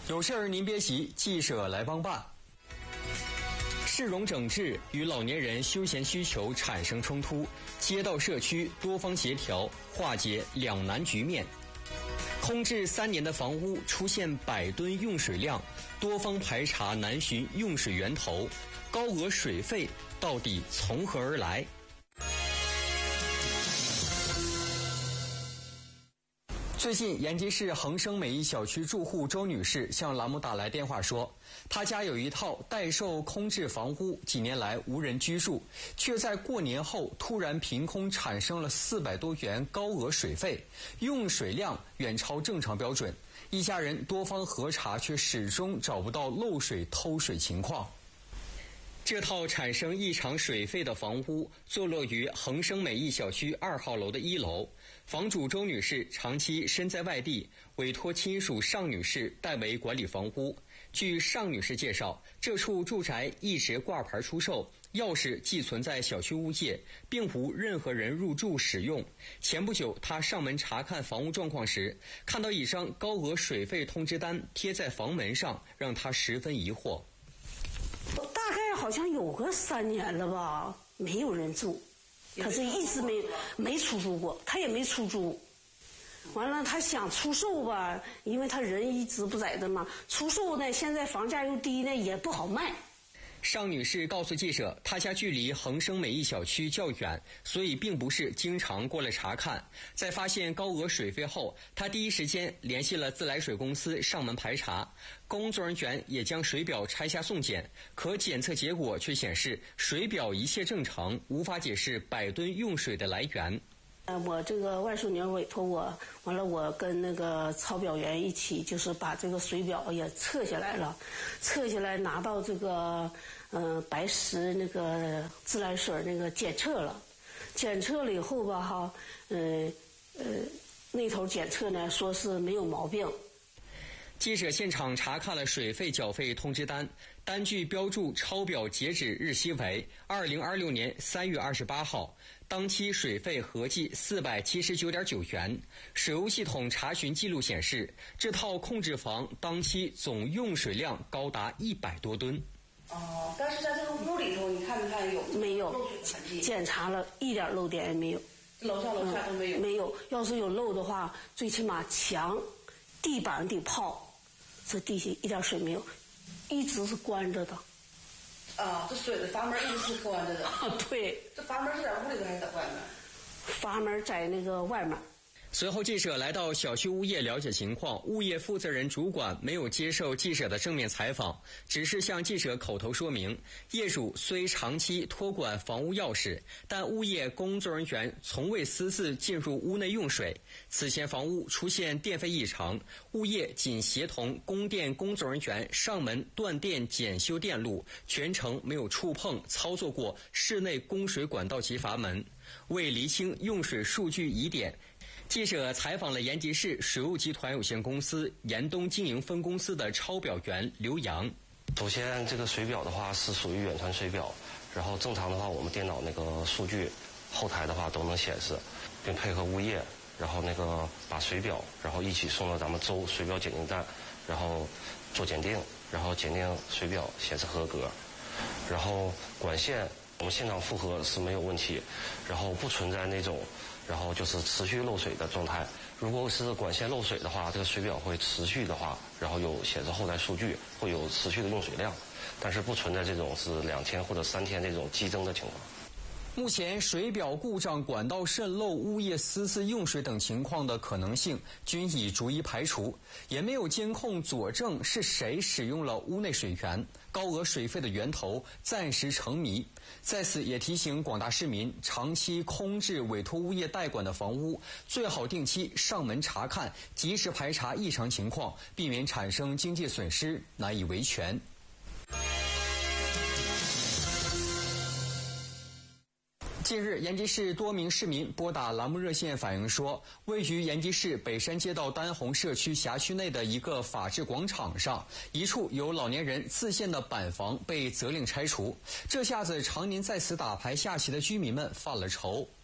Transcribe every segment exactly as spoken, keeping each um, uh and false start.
有事儿您别急，记者来帮办。市容整治与老年人休闲需求产生冲突，街道社区多方协调，化解两难局面。空置三年的房屋出现百吨用水量，多方排查难寻用水源头，高额水费到底从何而来？最近，延吉市恒生美益小区住户周女士向栏目打来电话说，她家有一套待售空置房屋，几年来无人居住，却在过年后突然凭空产生了四百多元高额水费，用水量远超正常标准。一家人多方核查，却始终找不到漏水偷水情况。这套产生异常水费的房屋坐落于恒生美益小区二号楼的一楼，房主周女士长期身在外地，委托亲属尚女士代为管理房屋。据尚女士介绍，这处住宅一直挂牌出售，钥匙寄存在小区物业，并无任何人入住使用。前不久，她上门查看房屋状况时，看到一张高额水费通知单贴在房门上，让她十分疑惑。 大概好像有个三年了吧，没有人住，可是一直没没出租过，他也没出租。完了，他想出售吧，因为他人一直不在这嘛，出售呢，现在房价又低呢，也不好卖。 尚女士告诉记者，她家距离恒生美益小区较远，所以并不是经常过来查看。在发现高额水费后，她第一时间联系了自来水公司上门排查，工作人员也将水表拆下送检，可检测结果却显示水表一切正常，无法解释百吨用水的来源。 呃，我这个外甥女委托我，完了我跟那个抄表员一起，就是把这个水表也测下来了，测下来拿到这个呃白石那个自来水那个检测了，检测了以后吧哈，呃呃那头检测呢说是没有毛病。 记者现场查看了水费缴费通知单，单据标注抄表截止日期为二零二六年三月二十八号，当期水费合计四百七十九点九元。水务系统查询记录显示，这套空置房当期总用水量高达一百多吨。 哦，但是在这个屋里头，你看没看有没有漏水的痕迹？ 检查了一点漏点也没有， 楼上楼下都没有、 嗯。没有，要是有漏的话，最起码墙、地板得泡。这地下一点水没有，一直是关着的。 啊，这水的阀门一直是关着的。 啊，对。 这阀门是在屋里头还是在外面？ 阀门在那个外面。 随后，记者来到小区物业了解情况，物业负责人主管没有接受记者的正面采访，只是向记者口头说明，业主虽长期托管房屋钥匙，但物业工作人员从未私自进入屋内用水。此前房屋出现电费异常，物业仅协同供电工作人员上门断电检修电路，全程没有触碰操作过室内供水管道及阀门。为厘清用水数据疑点，记者采访了延吉市水务集团有限公司延东经营分公司的抄表员刘洋。 首先，这个水表的话是属于远传水表，然后正常的话，我们电脑那个数据后台的话都能显示，并配合物业，然后那个把水表，然后一起送到咱们州水表检定站，然后做检定，然后检定水表显示合格，然后管线我们现场复核是没有问题，然后不存在那种。然后就是持续漏水的状态。如果是管线漏水的话，这个水表会持续的话，然后有显示后台数据，会有持续的用水量，但是不存在这种是两天或者三天这种激增的情况。 目前水表故障、管道渗漏、物业私自用水等情况的可能性均已逐一排除，也没有监控佐证是谁使用了屋内水源，高额水费的源头暂时成谜。在此也提醒广大市民，长期空置委托物业代管的房屋，最好定期上门查看，及时排查异常情况，避免产生经济损失，难以维权。近日，延吉市多名市民拨打栏目热线反映说，位于延吉市北山街道丹红社区辖区内的一个法治广场上，一处有老年人自建的板房被责令拆除，这下子常年在此打牌下棋的居民们犯了愁。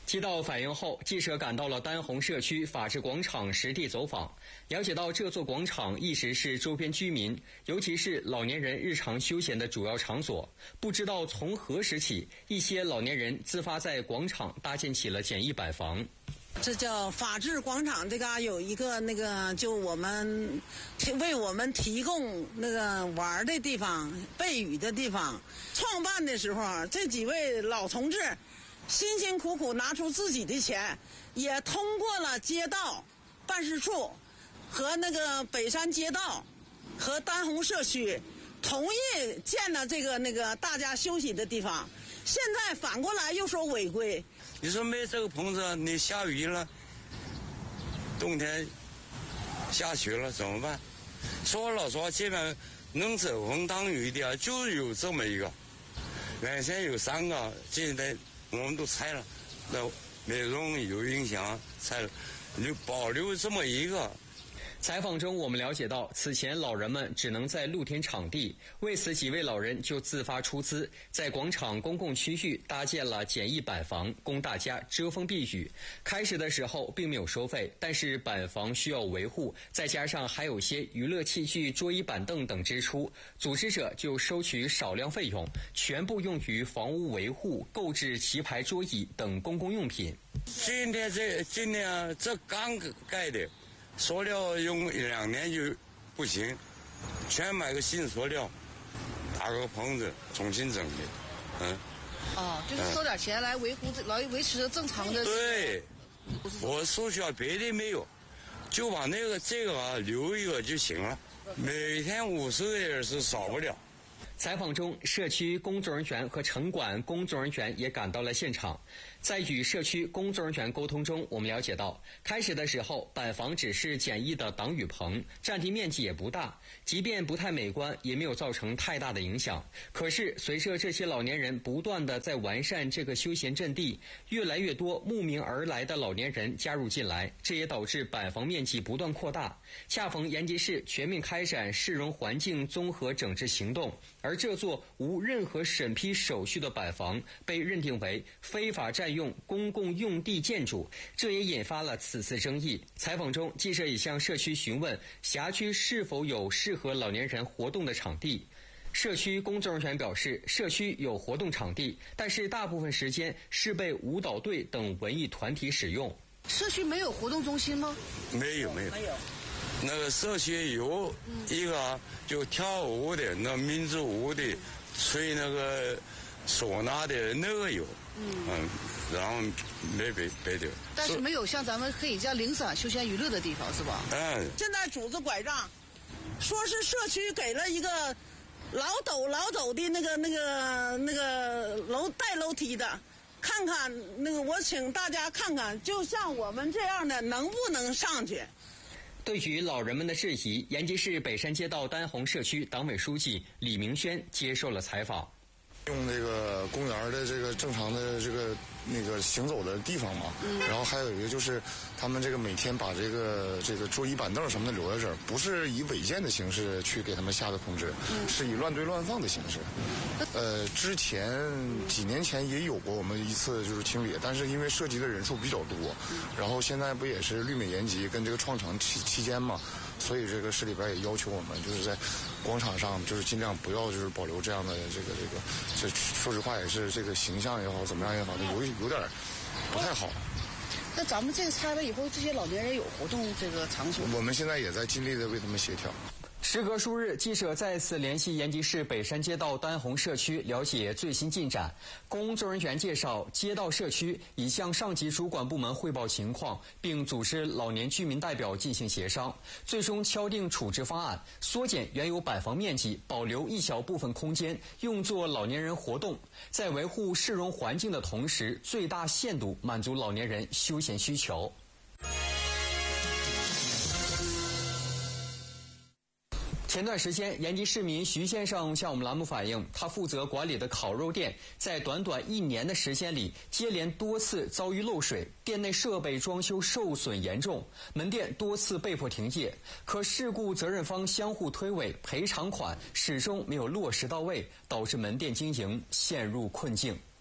接到反映后，记者赶到了丹红社区法治广场实地走访，了解到这座广场一直是周边居民，尤其是老年人日常休闲的主要场所。不知道从何时起，一些老年人自发在广场搭建起了简易板房。 这叫法治广场，这嘎有一个那个，就我们为我们提供那个玩的地方、避雨的地方。创办的时候，这几位老同志辛辛苦苦拿出自己的钱，也通过了街道办事处和那个北山街道和丹红社区，同意建了这个那个大家休息的地方。现在反过来又说违规。 你说没这个棚子，你下雨了，冬天下雪了怎么办？说老实话，这边能遮风挡雨的就有这么一个，原先有三个，现在我们都拆了，那美容有影响，拆了，就保留这么一个。 采访中，我们了解到，此前老人们只能在露天场地，为此几位老人就自发出资，在广场公共区域搭建了简易板房，供大家遮风避雨。开始的时候并没有收费，但是板房需要维护，再加上还有些娱乐器具、桌椅板凳等支出，组织者就收取少量费用，全部用于房屋维护、购置棋牌桌椅等公共用品。 今天这今天这刚盖的。塑料用一两年就不行，全买个新塑料，打个棚子重新整的，嗯。 哦，就是收点钱来维护、嗯、来维持正常的。 对，我收需要别的没有，就把那个这个啊留一个就行了，每天五十个人是少不了。 采访中，社区工作人员和城管工作人员也赶到了现场。在与社区工作人员沟通中，我们了解到，开始的时候板房只是简易的挡雨棚，占地面积也不大，即便不太美观，也没有造成太大的影响。可是随着这些老年人不断的在完善这个休闲阵地，越来越多慕名而来的老年人加入进来，这也导致板房面积不断扩大。恰逢延吉市全面开展市容环境综合整治行动，而这座无任何审批手续的板房被认定为非法占用公共用地建筑，这也引发了此次争议。采访中，记者也向社区询问辖区是否有适合老年人活动的场地。社区工作人员表示，社区有活动场地，但是大部分时间是被舞蹈队等文艺团体使用。 社区没有活动中心吗？ 没有，没有， 没有。 那个社区有一个就跳舞的，那民族舞的，吹那个唢呐的那个有，嗯，嗯然后没别别的。 但是没有像咱们可以叫零散休闲娱乐的地方，是吧？ 嗯。 现在拄着拐杖，说是社区给了一个老陡老陡的那个那个那个楼带楼梯的。看看那个，我请大家看看，就像我们这样的能不能上去？ 对于老人们的质疑，延吉市北山街道丹红社区党委书记李明轩接受了采访。 用这个公园的这个正常的这个那个行走的地方嘛，嗯、然后还有一个就是他们这个每天把这个这个桌椅板凳什么的留在这儿，不是以违建的形式去给他们下的通知，嗯、是以乱堆乱放的形式。呃，之前几年前也有过我们一次就是清理，但是因为涉及的人数比较多，然后现在不也是绿美延吉跟这个创城期期间嘛。所以这个市里边也要求我们，就是在广场上，就是尽量不要就是保留这样的这个这个，这说实话也是这个形象也好，怎么样也好，有有点不太好。 那咱们这个拆了以后，这些老年人有活动这个场所？ 我们现在也在尽力的为他们协调。 时隔数日，记者再次联系延吉市北山街道丹红社区了解最新进展。工作人员介绍，街道社区已向上级主管部门汇报情况，并组织老年居民代表进行协商，最终敲定处置方案，缩减原有板房面积，保留一小部分空间用作老年人活动，在维护市容环境的同时，最大限度满足老年人休闲需求。前段时间，延吉市民徐先生向我们栏目反映，他负责管理的烤肉店在短短一年的时间里，接连多次遭遇漏水，店内设备装修受损严重，门店多次被迫停业。可事故责任方相互推诿，赔偿款始终没有落实到位，导致门店经营陷入困境。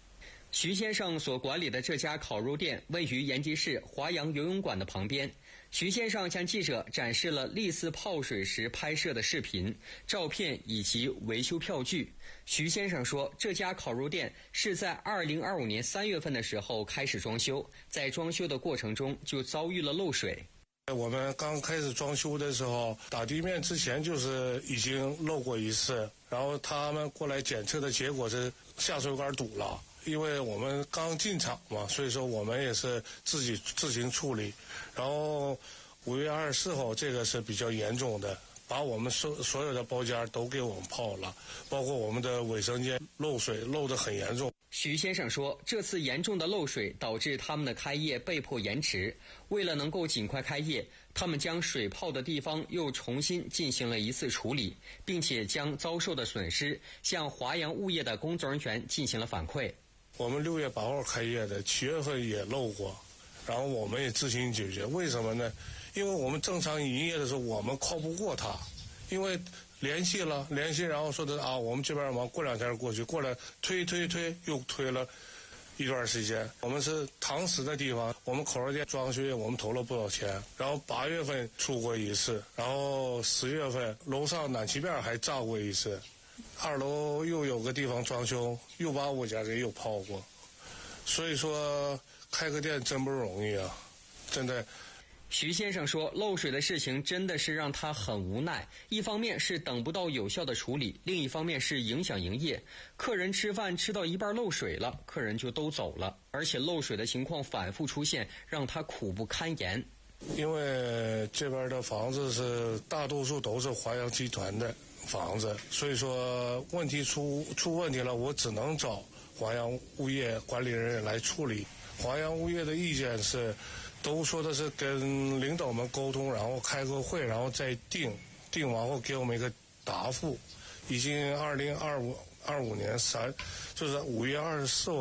徐先生所管理的这家烤肉店位于延吉市华阳游泳馆的旁边。徐先生向记者展示了历次泡水时拍摄的视频、照片以及维修票据。徐先生说，这家烤肉店是在二零二五年三月份的时候开始装修，在装修的过程中就遭遇了漏水。 我们刚开始装修的时候，打地面之前就是已经漏过一次，然后他们过来检测的结果是下水管堵了。因为我们刚进厂嘛，所以说我们也是自己自行处理。然后五月二十四号这个是比较严重的，把我们所所有的包间都给我们泡了，包括我们的卫生间漏水漏得很严重。 徐先生说，这次严重的漏水导致他们的开业被迫延迟。为了能够尽快开业，他们将水泡的地方又重新进行了一次处理，并且将遭受的损失向华阳物业的工作人员进行了反馈。 我们六月八号开业的，七月份也漏过，然后我们也自行解决。为什么呢？因为我们正常营业的时候，我们靠不过他，因为联系了，联系然后说的啊，我们这边忙，过两天过去，过来推推推，又推了一段时间。我们是堂食的地方，我们烤肉店装修我们投了不少钱，然后八月份出过一次，然后十月份楼上暖气片还炸过一次。二楼又有个地方装修，又把我家给又泡过，所以说开个店真不容易啊，真的。 徐先生说，漏水的事情真的是让他很无奈，一方面是等不到有效的处理，另一方面是影响营业。客人吃饭吃到一半漏水了，客人就都走了，而且漏水的情况反复出现，让他苦不堪言。 因为这边的房子是大多数都是华阳集团的房子，所以说问题出出问题了，我只能找华阳物业管理人员来处理。华阳物业的意见是，都说的是跟领导们沟通，然后开个会，然后再定，定完后给我们一个答复。已经二零二五二五年三，就是五月二十四号。